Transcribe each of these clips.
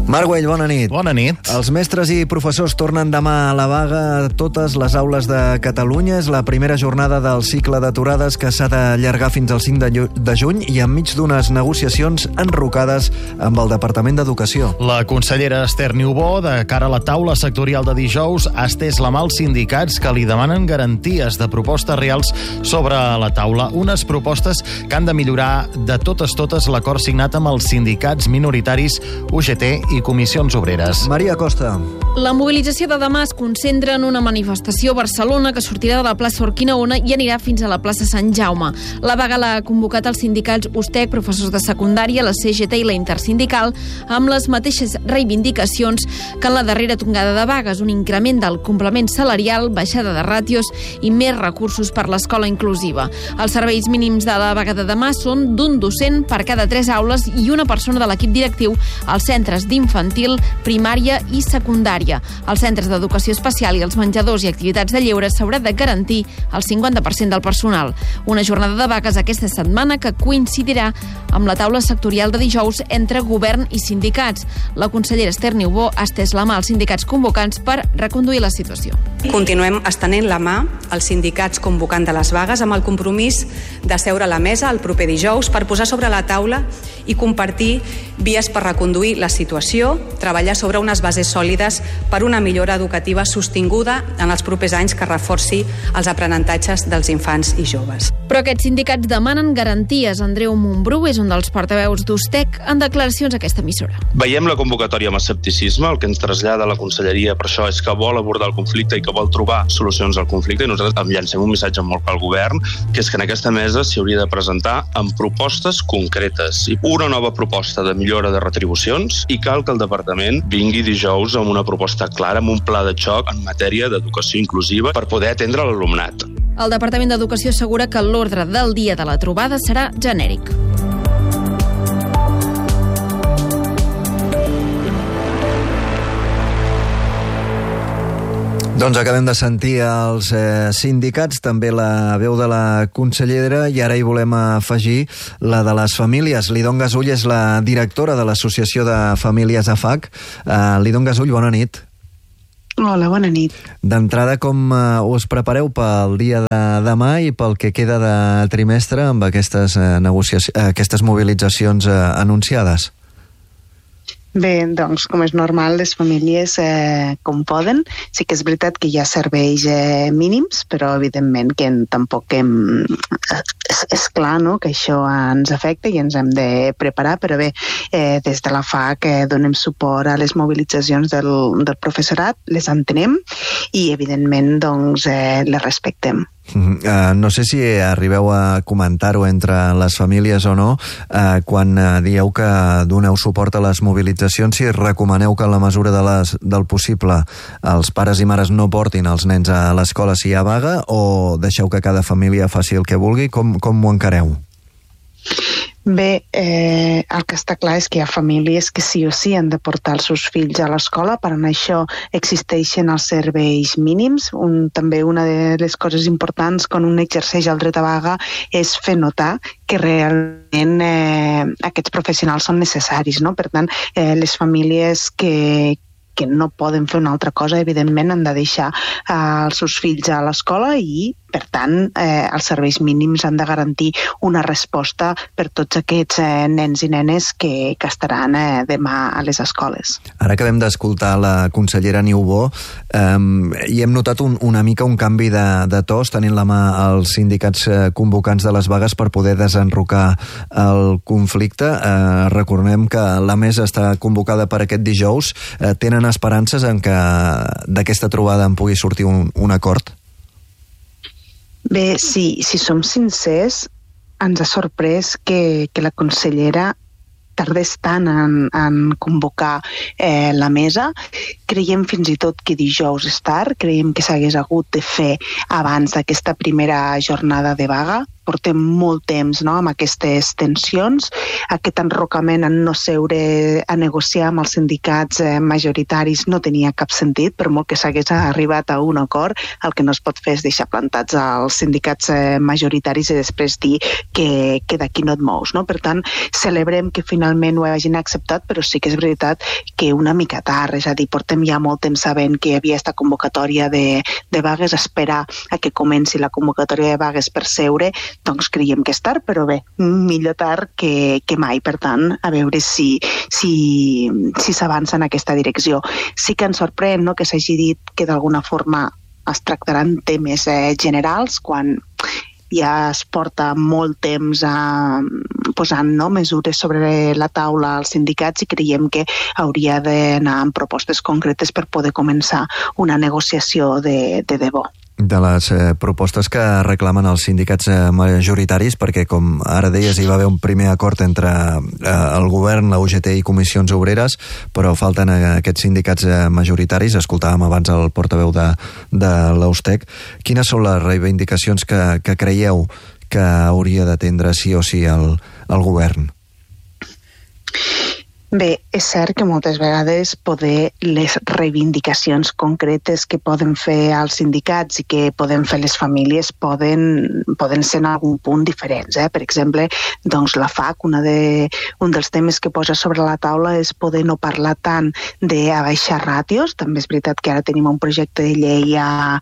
Marc Güell, bona nit. Bona nit. Els mestres i professors tornen demà a la vaga a totes les aules de Catalunya. És la primera jornada del cicle d'aturades que s'ha d'allargar fins al 5 de juny i enmig d'unes negociacions enrocades amb el Departament d'Educació. La consellera Esther Niubó, de cara a la taula sectorial de dijous, ha estès la mà als sindicats que li demanen garanties de propostes reals sobre la taula. Unes propostes que han de millorar de totes l'acord signat amb els sindicats minoritaris UGT i Comissions Obreres. Maria Costa. La mobilització de demà es concentra en una manifestació a Barcelona que sortirà de la plaça Urquinaona i anirà fins a la plaça Sant Jaume. La vaga l'ha convocat els sindicats USTEC, professors de secundària, la CGT i la Intersindical, amb les mateixes reivindicacions que en la darrera tongada de vagues, un increment del complement salarial, baixada de ràtios i més recursos per l'escola inclusiva. Els serveis mínims de la vaga de demà són d'un docent per cada 3 aules i una persona de l'equip directiu als centres d'infantil, primària i secundària. Als centres d'educació especial i els menjadors i activitats de lleure s'haurà de garantir el 50% del personal. Una jornada de vagues aquesta setmana que coincidirà amb la taula sectorial de dijous entre govern i sindicats. La consellera Esther Niubó ha estès la mà als sindicats convocants per reconduir la situació. Continuem estenent la mà als sindicats convocant de les vagues amb el compromís de seure a la mesa el proper dijous per posar sobre la taula i compartir vies per reconduir la situació, treballar sobre unes bases sòlides per una millora educativa sostinguda en els propers anys que reforci els aprenentatges dels infants i joves. Però aquests sindicats demanen garanties. Andreu Montbrú és un dels portaveus d'USTEC en declaracions a aquesta emissora. Veiem la convocatòria amb escepticisme. El que ens trasllada la conselleria per això és que vol abordar el conflicte i que vol trobar solucions al conflicte, i nosaltres llancem un missatge molt clar al govern, que és que en aquesta mesa s'hi hauria de presentar amb propostes concretes. Una nova proposta de millora de retribucions, i cal que el departament vingui dijous amb una proposta clara, amb un pla de xoc en matèria d'educació inclusiva per poder atendre l'alumnat. El Departament d'Educació assegura que l'ordre del dia de la trobada serà genèric. Doncs acabem de sentir els sindicats, també la veu de la consellera, i ara hi volem afegir la de les famílies. Lidon Gasull és la directora de l'Associació de Famílies AFAC. Lidon Gasull, bona nit. Hola, bona nit. D'entrada, com us prepareu pel dia de demà i pel que queda de trimestre amb aquestes mobilitzacions anunciades? Bé, doncs, com és normal, les famílies com poden. Sí que és veritat que hi ha serveis mínims, però evidentment que tampoc és clar, no?, que això ens afecta i ens hem de preparar, però bé, des de la FAC donem suport a les mobilitzacions del professorat, les entenem i evidentment doncs les respectem. No sé si arribeu a comentar-ho entre les famílies o no, quan dieu que doneu suport a les mobilitzacions, si recomaneu que en la mesura del possible els pares i mares no portin els nens a l'escola si hi ha vaga, o deixeu que cada família faci el que vulgui. Com ho encareu? Bé, el que està clar és que hi ha famílies que sí o sí han de portar els seus fills a l'escola. Per això existeixen els serveis mínims. També una de les coses importants quan un exerceix el dret a vaga és fer notar que realment aquests professionals són necessaris, no? Per tant, les famílies que no poden fer una altra cosa, evidentment han de deixar els seus fills a l'escola i, per tant, els serveis mínims han de garantir una resposta per tots aquests nens i nenes que estaran demà a les escoles. Ara acabem d'escoltar la consellera Niubó i hem notat una mica un canvi de tos, tenint la mà als sindicats convocants de les vagues per poder desenrocar el conflicte. Recordem que la mesa està convocada per aquest dijous. Tenen esperances en que d'aquesta trobada en pugui sortir un acord? Bé, si som sincers, ens ha sorprès que la consellera tardés tant en convocar la mesa. Creiem fins i tot que dijous és tard, creiem que s'hagués hagut de fer abans d'aquesta primera jornada de vaga. Portem molt temps, no?, amb aquestes tensions, aquest enrocament en no seure a negociar amb els sindicats majoritaris no tenia cap sentit, per molt que s'hagués arribat a un acord. El que no es pot fer és deixar plantats als sindicats majoritaris i després dir que d'aquí no et mous, no? Per tant, celebrem que finalment finalment ho hagin acceptat, però sí que és veritat que una mica tard, és a dir, portem ja molt temps sabent que hi havia aquesta convocatòria de vagues, esperar a que comenci la convocatòria de vagues per seure, doncs creiem que és tard, però bé, millor tard que mai. Per tant, a veure si s'avança en aquesta direcció. Sí que ens sorprèn, no?, que s'hagi dit que d'alguna forma es tractaran temes generals quan ja es porta molt temps posant mesures sobre la taula als sindicats i creiem que hauria d'anar amb propostes concretes per poder començar una negociació de debò. De les propostes que reclamen els sindicats majoritaris, perquè com ara deies hi va haver un primer acord entre el govern, la UGT i comissions obreres, però falten aquests sindicats majoritaris. Escoltàvem abans el portaveu de l'Austec. Quines són les reivindicacions que creieu que hauria d'atendre sí o sí el govern? Bé, és cert que moltes vegades poder les reivindicacions concretes que poden fer els sindicats i que poden fer les famílies poden ser en algun punt diferents. Per exemple, doncs la FAC, un dels temes que posa sobre la taula és poder no parlar tant d'abaixar ràtios. També és veritat que ara tenim un projecte de llei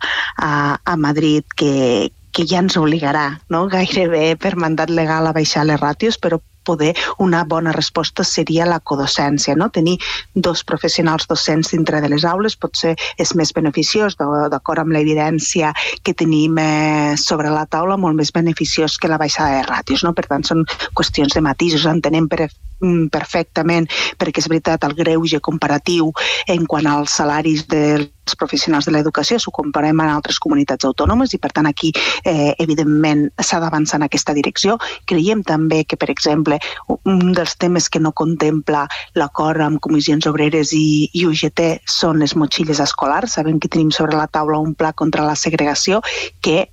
a Madrid que ja ens obligarà, no?, gairebé per mandat legal a baixar les ràtios, però poder una bona resposta seria la codocència, no? Tenir 2 professionals docents dintre de les aules potser és més beneficiós, d'acord amb l'evidència que tenim sobre la taula, molt més beneficiós que la baixada de ràtios, no? Per tant, són qüestions de matisos, entenem perfectament, perquè és veritat el greuge comparatiu en quant als salaris dels professionals de l'educació s'ho comparem amb altres comunitats autònomes i per tant aquí evidentment s'ha d'avançar en aquesta direcció. Creiem també que, per exemple, un dels temes que no contempla l'acord amb comissions obreres i UGT són les motxilles escolars. Sabem que tenim sobre la taula un pla contra la segregació que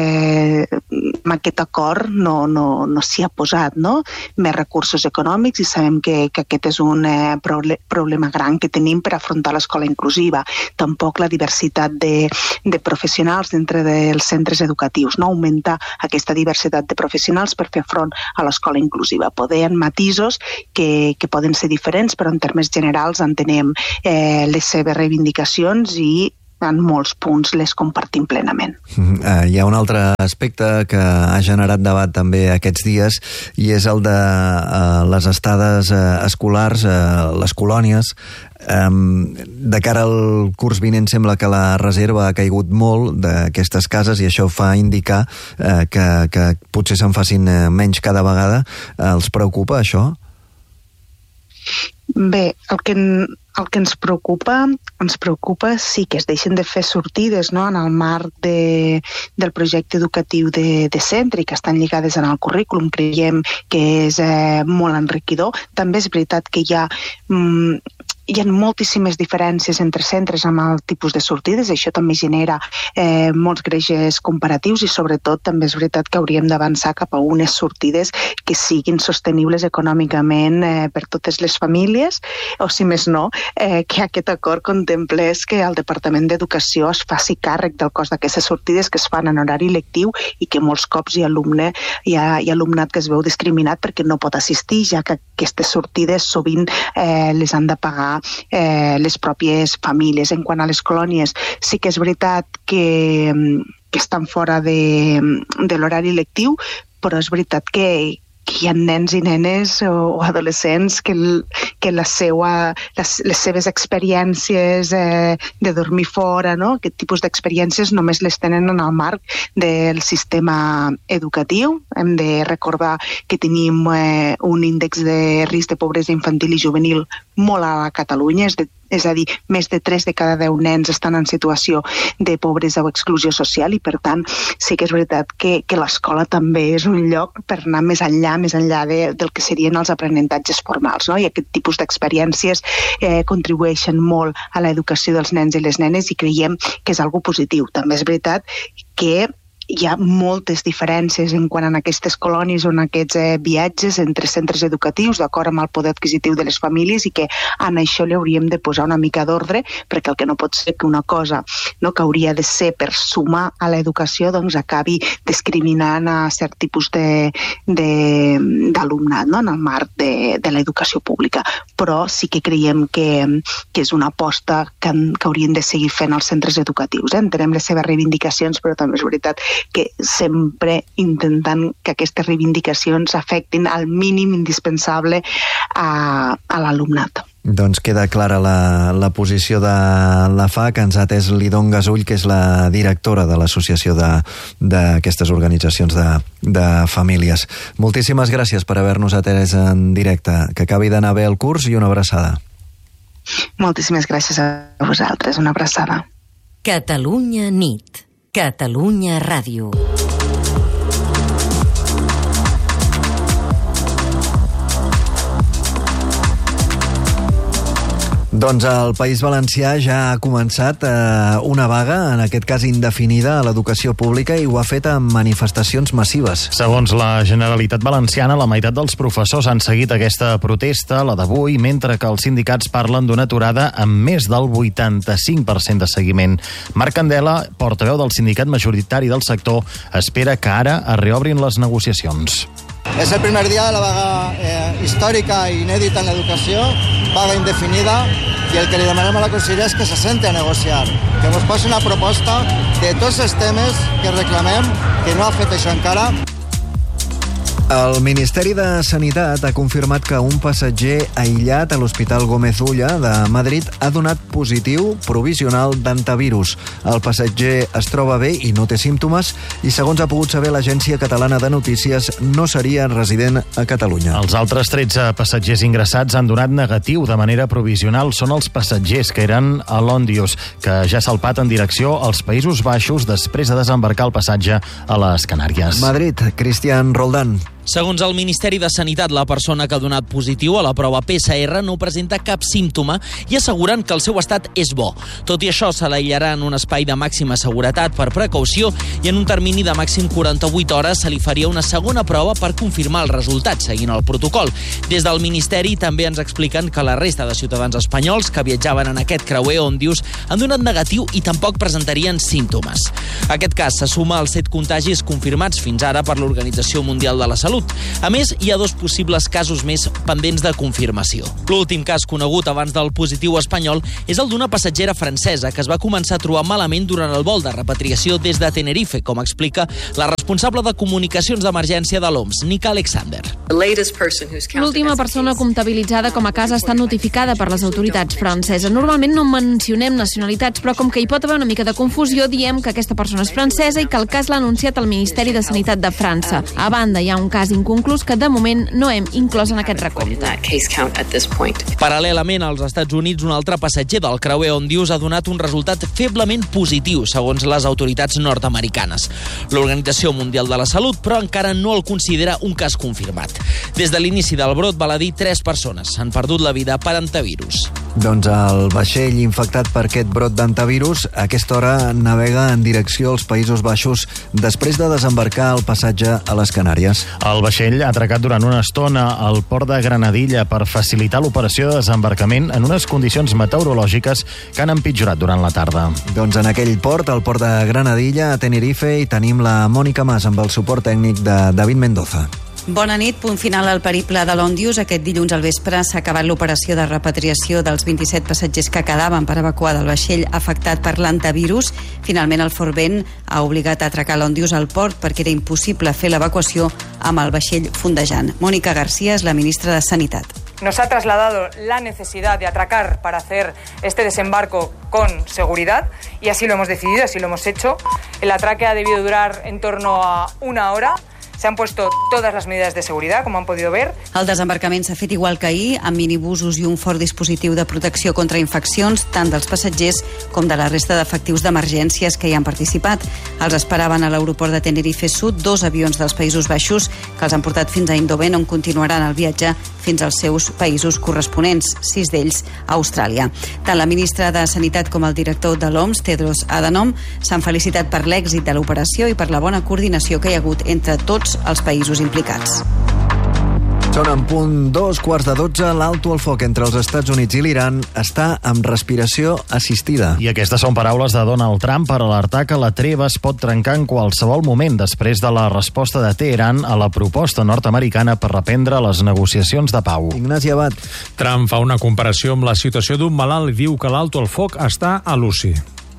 amb aquest acord no s'hi ha posat, no?, més recursos econòmics i sabem que aquest és un problema gran que tenim per afrontar l'escola inclusiva. Tampoc la diversitat de professionals dintre dels centres educatius, no?, augmentar aquesta diversitat de professionals per fer front a l'escola inclusiva. Poder en matisos que poden ser diferents, però en termes generals entenem les seves reivindicacions i en molts punts les compartim plenament. Hi ha un altre aspecte que ha generat debat també aquests dies i és el de les estades escolars, les colònies. De cara al curs vinent sembla que la reserva ha caigut molt d'aquestes cases i això fa indicar que potser se'n facin menys cada vegada. Els preocupa això? Bé, el que ens preocupa sí que es deixen de fer sortides, no?, en el marc del projecte educatiu de centre i que estan lligades en el currículum. Creiem que és molt enriquidor. També és veritat que hi ha moltíssimes diferències entre centres amb el tipus de sortides, això també genera molts greuges comparatius i sobretot també és veritat que hauríem d'avançar cap a unes sortides que siguin sostenibles econòmicament per totes les famílies, o si més no, que aquest acord contemplés que el Departament d'Educació es faci càrrec del cost d'aquestes sortides que es fan en horari lectiu i que molts cops hi ha alumnat que es veu discriminat perquè no pot assistir, ja que aquestes sortides sovint les han de pagar les pròpies famílies. En quant a les colònies, sí que és veritat que estan fora de l'horari lectiu, però és veritat que hi ha nens i nenes o adolescents que les seves experiències de dormir fora, no?, aquest tipus d'experiències només les tenen en el marc del sistema educatiu. Hem de recordar que tenim un índex de risc de pobresa infantil i juvenil molt alt a Catalunya, és a dir, més de 3 de cada 10 nens estan en situació de pobresa o exclusió social i, per tant, sí que és veritat que l'escola també és un lloc per anar més enllà del que serien els aprenentatges formals, no? I aquest tipus d'experiències contribueixen molt a l'educació dels nens i les nenes i creiem que és algo positiu. També és veritat que hi ha moltes diferències en quant a aquestes colònies o en aquests viatges entre centres educatius, d'acord amb el poder adquisitiu de les famílies, i que en això li hauríem de posar una mica d'ordre, perquè el que no pot ser que una cosa que hauria de ser per sumar a l'educació acabi discriminant a cert tipus d'alumnat en el marc de l'educació pública. Però sí que creiem que és una aposta que haurien de seguir fent els centres educatius. Entenem les seves reivindicacions, però també és veritat que sempre intentant que aquestes reivindicacions afectin al mínim indispensable a l'alumnat. Doncs queda clara la posició de la FAC. Ens ha atès Lidon Gasull, que és la directora de l'associació d'aquestes organitzacions de famílies. Moltíssimes gràcies per haver-nos atès en directe. Que acabi d'anar bé el curs i una abraçada. Moltíssimes gràcies a vosaltres. Una abraçada. Catalunya nit. Catalunya Ràdio. Doncs el País Valencià ja ha començat una vaga, en aquest cas indefinida, a l'educació pública, i ho ha fet amb manifestacions massives. Segons la Generalitat Valenciana, la meitat dels professors han seguit aquesta protesta, la d'avui, mentre que els sindicats parlen d'una aturada amb més del 85% de seguiment. Marc Candela, portaveu del sindicat majoritari del sector, espera que ara es reobrin les negociacions. És el primer dia de la vaga històrica i inèdita en l'educació, vaga indefinida, i el que li demanem a la consellera és que se sente a negociar, que ens posi una proposta de tots els temes que reclamem, que no ha fet això encara. El Ministeri de Sanitat ha confirmat que un passatger aïllat a l'Hospital Gómez Ulla de Madrid ha donat positiu provisional d'antivirus. El passatger es troba bé i no té símptomes i, segons ha pogut saber l'Agència Catalana de Notícies, no seria resident a Catalunya. Els altres 13 passatgers ingressats han donat negatiu de manera provisional. Són els passatgers que eren a l'Òndius, que ja ha salpat en direcció als Països Baixos després de desembarcar el passatge a les Canàries. Madrid, Cristian Roldán. Segons el Ministeri de Sanitat, la persona que ha donat positiu a la prova PCR no presenta cap símptoma i asseguren que el seu estat és bo. Tot i això, se l'aïllarà en un espai de màxima seguretat per precaució i en un termini de màxim 48 hores se li faria una segona prova per confirmar el resultat, seguint el protocol. Des del Ministeri també ens expliquen que la resta de ciutadans espanyols que viatjaven en aquest creuer Òndius han donat negatiu i tampoc presentarien símptomes. Aquest cas se suma als 7 contagis confirmats fins ara per l'Organització Mundial de la Salut. A més, hi ha 2 possibles casos més pendents de confirmació. L'últim cas conegut abans del positiu espanyol és el d'una passatgera francesa que es va començar a trobar malament durant el vol de repatriació des de Tenerife, com explica la responsable de comunicacions d'emergència de l'OMS, Nika Alexander. L'última persona comptabilitzada com a cas ha estat notificada per les autoritats franceses. Normalment no mencionem nacionalitats, però com que hi pot haver una mica de confusió, diem que aquesta persona és francesa i que el cas l'ha anunciat el Ministeri de Sanitat de França. A banda, hi ha un cas inconclús que de moment no hem inclòs en aquest recompte. Paral·lelament, als Estats Units, un altre passatger del creuer Òndius ha donat un resultat feblement positiu, segons les autoritats nord-americanes. L'Organització Mundial de la Salut, però, encara no el considera un cas confirmat. Des de l'inici del brot, val a dir, 3 persones han perdut la vida per antivirus. Doncs el vaixell infectat per aquest brot d'antivirus a aquesta hora navega en direcció als Països Baixos després de desembarcar el passatge a les Canàries. El vaixell ha atracat durant una estona al port de Granadilla per facilitar l'operació de desembarcament en unes condicions meteorològiques que han empitjorat durant la tarda. Doncs en aquell port, el port de Granadilla, a Tenerife, hi tenim la Mònica Mas amb el suport tècnic de David Mendoza. Bona nit, punt final al periple de l'Òndius. Aquest dilluns al vespre s'ha acabat l'operació de repatriació dels 27 passatgers que quedaven per evacuar del vaixell afectat per l'antivirus. Finalment, el fort vent ha obligat a atracar l'Òndius al port perquè era impossible fer l'evacuació amb el vaixell fondejant. Mónica García és la ministra de Sanitat. Nos ha trasladado la necesidad de atracar para hacer este desembarco con seguridad y así lo hemos decidido, así lo hemos hecho. El atraque ha debido durar en torno a 1 hora. Se han puesto todas las medidas de seguridad, como han podido ver. El desembarcament s'ha fet igual que ahir, amb minibusos i un fort dispositiu de protecció contra infeccions, tant dels passatgers com de la resta d'efectius d'emergències que hi han participat. Els esperaven a l'aeroport de Tenerife Sud 2 avions dels Països Baixos que els han portat fins a Eindhoven, on continuaran el viatge fins als seus països corresponents, 6 d'ells a Austràlia. Tant la ministra de Sanitat com el director de l'OMS, Tedros Adhanom, s'han felicitat per l'èxit de l'operació i per la bona coordinació que hi ha hagut entre tots els països implicats. Són en punt 2:15, l'alto al foc entre els Estats Units i l'Iran està amb respiració assistida. I aquestes són paraules de Donald Trump per alertar que la treva es pot trencar en qualsevol moment després de la resposta de Teheran a la proposta nord-americana per reprendre les negociacions de pau. Ignasi Abad. Trump fa una comparació amb la situació d'un malalt i diu que l'alto al foc està a l'UCI.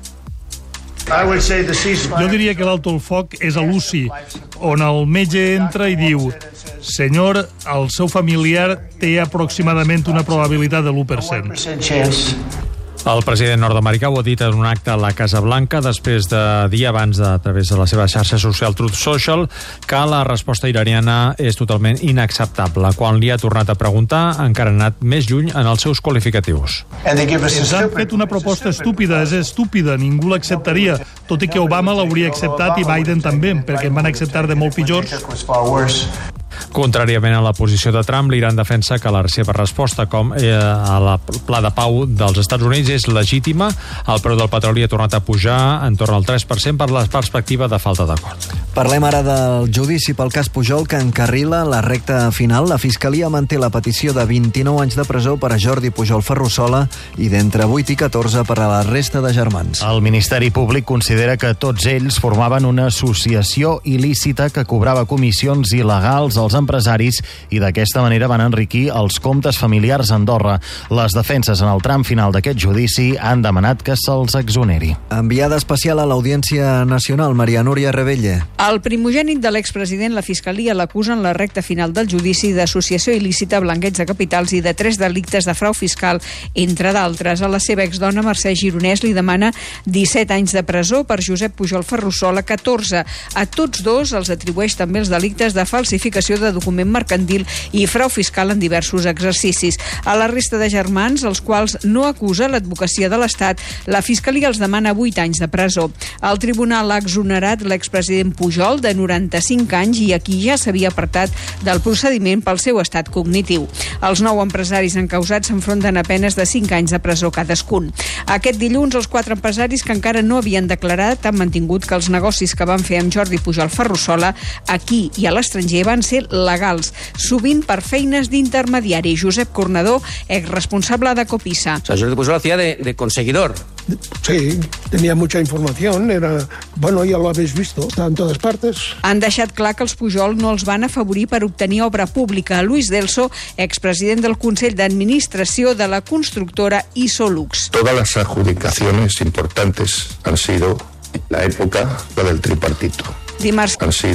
Jo diria que l'alto al foc és a l'UCI, on el metge entra i diu: senyor, el seu familiar té aproximadament una probabilitat de l'1%. El president nord-americà ho ha dit en un acte a la Casa Blanca després de dir abans, a través de la seva xarxa social Truth Social, que la resposta iraniana és totalment inacceptable. Quan li ha tornat a preguntar, encara ha anat més lluny en els seus qualificatius. Ens han fet una proposta estúpida, és estúpida, ningú l'acceptaria, tot i que Obama l'hauria acceptat i Biden també, perquè en van acceptar de molt pitjors. Contràriament a la posició de Trump, l'Iran defensa que la seva resposta a la pla de pau dels Estats Units és legítima. El preu del petroli ha tornat a pujar en torn al 3% per la perspectiva de falta d'acord. Parlem ara del judici pel cas Pujol, que encarrila la recta final. La Fiscalia manté la petició de 29 anys de presó per a Jordi Pujol Ferrusola i d'entre 8 i 14 per a la resta de germans. El Ministeri Públic considera que tots ells formaven una associació il·lícita que cobrava comissions il·legals als empresaris i d'aquesta manera van enriquir els comptes familiars a Andorra. Les defenses en el tram final d'aquest judici han demanat que se'ls exoneri. Enviada especial a l'Audiència Nacional, Maria Núria Rebelle. El primogènit de l'expresident, la Fiscalia l'acusa en la recta final del judici d'associació il·lícita, blanqueig de capitals i de 3 delictes de frau fiscal, entre d'altres. A la seva exdona, Mercè Gironès, li demana 17 anys de presó, per Josep Pujol Ferrusola, 14. A tots dos els atribueix també els delictes de falsificació de document mercantil i frau fiscal en diversos exercicis. A la resta de germans, els quals no acusa l'advocacia de l'Estat, la Fiscalia els demana 8 anys de presó. El tribunal ha exonerat l'expresident Pujol, de 95 anys, i aquí ja s'havia apartat del procediment pel seu estat cognitiu. Els 9 empresaris encausats s'enfronten a penes de 5 anys de presó cadascun. Aquest dilluns, els 4 empresaris que encara no havien declarat han mantingut que els negocis que van fer amb Jordi Pujol Ferrusola aquí i a l'estranger van ser legals, sovint per feines d'intermediari. Josep Cornador, exresponsable de Copisa. Jordi Pujol hacía de conseguidor. Sí, tenía mucha información, ya lo habéis visto, está en todas partes. Han deixat clar que els Pujol no els van afavorir per obtenir obra pública. Luis Delso, expresident del Consell d'Administració de la constructora Isolux. Todas las adjudicaciones importantes han sido la época del tripartito. Dimarts. Han sido